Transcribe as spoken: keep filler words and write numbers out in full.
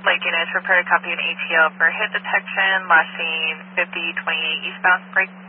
Lake units, prepare to copy an A T O for hit detection, last seen fifty twenty-eight eastbound. Break.